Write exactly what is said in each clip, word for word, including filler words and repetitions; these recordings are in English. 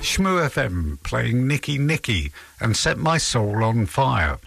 Shmoo F M playing Nicky Nicky and Set My Soul on Fire.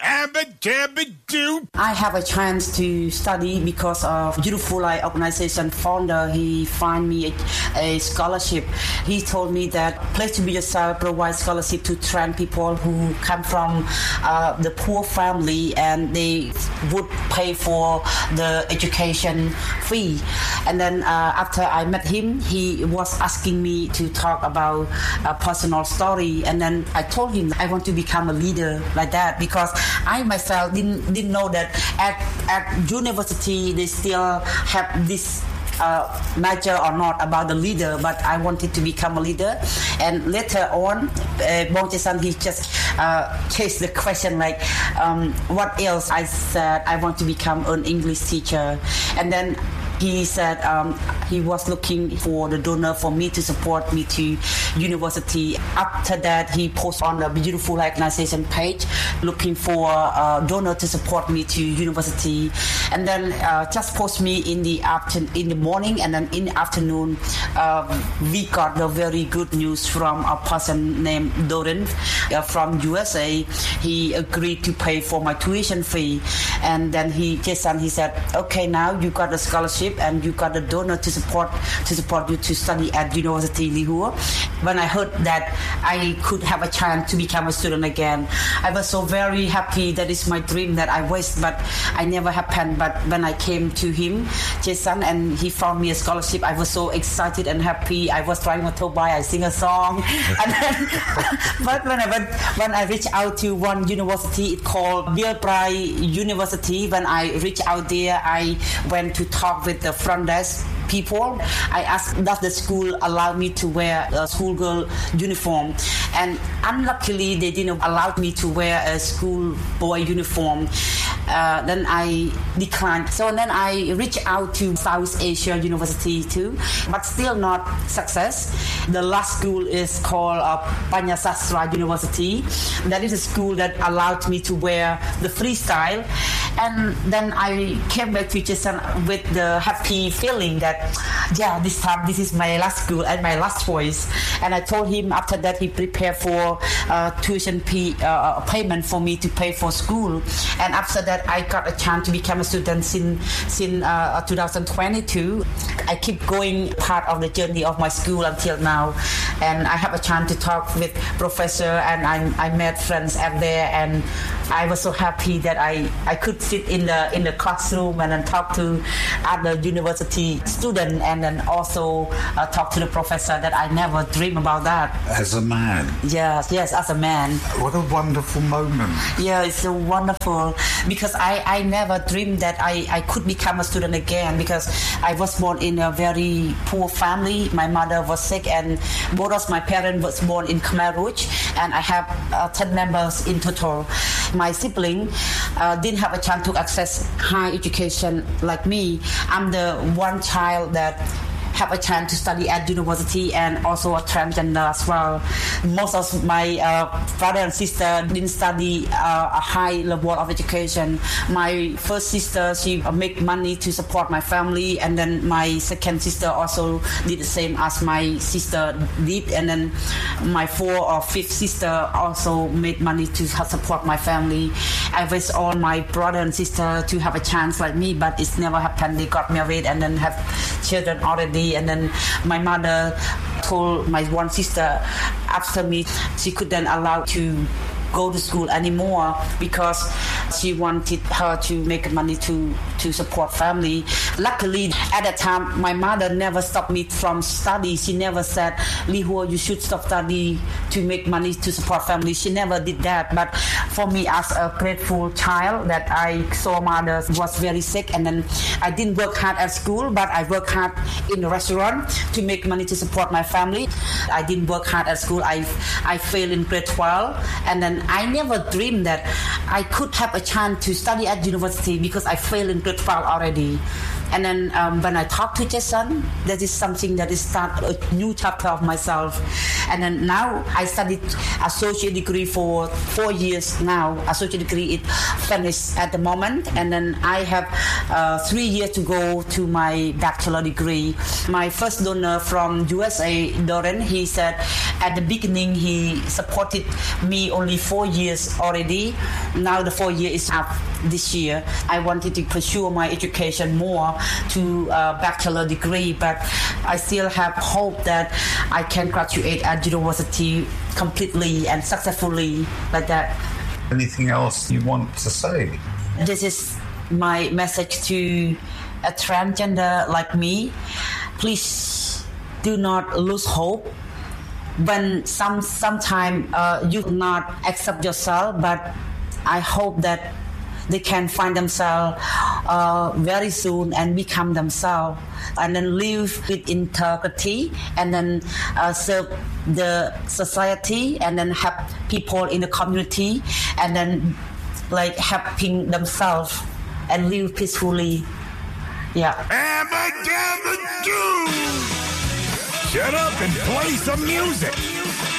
I have a chance to study because of Beautiful Life organization founder. He find me a, a scholarship. He told me that Place to Be Yourself provides scholarship to trans people who come from uh, the poor family, and they would pay for the education fee. And then uh, after I met him, he was asking me to talk about a personal story, and then I told him I want to become a leader like that, because I myself didn't didn't know that at at university they still have this Uh, major or not about the leader, but I wanted to become a leader. And later on, uh, Bong Jae-san, he just uh, chased the question like, um, what else? I said I want to become an English teacher, and then he said um, he was looking for the donor for me to support me to university. After that, he posted on the Beautiful Life organization page looking for a donor to support me to university. And then uh, just post me in the after- in the morning, and then in the afternoon, uh, we got the very good news from a person named Doran uh, from U S A. He agreed to pay for my tuition fee, and then he, Jason, he said, okay, now you got a scholarship and you got a donor to support to support you to study at University Li Hua. When I heard that I could have a chance to become a student again, I was so very happy. That is my dream that I wished, but I never happened. But when I came to him, Jason, and he found me a scholarship, I was so excited and happy. I was trying to buy, I sing a song, and then, but when I went, when I reached out to one university, it called Bill Prai University. When I reached out there, I went to talk with the front desk people. I asked, does the school allow me to wear a schoolgirl uniform? And unluckily, they didn't allow me to wear a schoolboy uniform. Uh, then I declined. So then I reached out to South Asia University too, but still not success. The last school is called uh, Panyasastra University. That is a school that allowed me to wear the freestyle. And then I came back to Jason with the happy feeling that, yeah, this time this is my last school and my last choice. And I told him after that he prepared for uh, tuition fee uh, payment for me to pay for school. And after that I got a chance to become a student since since uh, twenty twenty-two. I keep going part of the journey of my school until now, and I have a chance to talk with professor, and I, I met friends out there, and I was so happy that I, I could sit in the in the classroom and then talk to other university students, and then also uh, talk to the professor. That I never dreamed about that. As a man. Yes, yes, as a man. What a wonderful moment. Yeah, it's so wonderful, because I, I never dreamed that I, I could become a student again, because I was born in a very poor family. My mother was sick, and both of my parents was born in Khmer Rouge, and I have uh, ten members in total. My sibling uh, didn't have a chance to access high education like me. I'm the one child that have a chance to study at university, and also a transgender as well. Most of my uh, brother and sister didn't study uh, a high level of education. My first sister, she make money to support my family, and then my second sister also did the same as my sister did, and then my fourth or fifth sister also made money to support my family. I wish all my brother and sister to have a chance like me, but it's never happened. They got married and then have children already. And then my mother told my one sister after me she couldn't allow to go to school anymore, because she wanted her to make money to, to support family. Luckily, at that time, my mother never stopped me from study. She never said, Li Hua, you should stop study to make money to support family. She never did that. But for me, as a grateful child, that I saw mother was very sick, and then I didn't work hard at school, but I worked hard in the restaurant to make money to support my family. I didn't work hard at school. I, I failed in grade twelve, and then I never dreamed that I could have a chance to study at university, because I failed in grade twelve already. And then um, when I talk to Jason, that is something that is start a new chapter of myself. And then now I studied associate degree for four years now. Associate degree is finished at the moment, and then I have uh, three years to go to my bachelor degree. My first donor from U S A, Doran, he said at the beginning he supported me only four years already. Now the four years is up this year. I wanted to pursue my education more to uh, bachelor degree, but I still have hope that I can graduate at university completely and successfully like that. Anything else you want to say? This is my message to a transgender like me. Please do not lose hope. When some sometime uh, you not accept yourself, but I hope that they can find themselves uh, very soon and become themselves, and then live with integrity, and then uh, serve the society, and then help people in the community, and then like helping themselves and live peacefully. Yeah. Abba-dabba-doo! Shut up and play some music.